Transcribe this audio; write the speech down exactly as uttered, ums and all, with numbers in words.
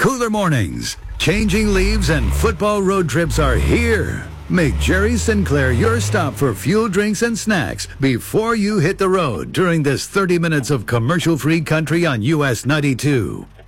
Cooler mornings, changing leaves, and football road trips are here. Make Jerry Sinclair your stop for fuel, drinks, and snacks before you hit the road during this thirty minutes of commercial-free country on U S ninety-two.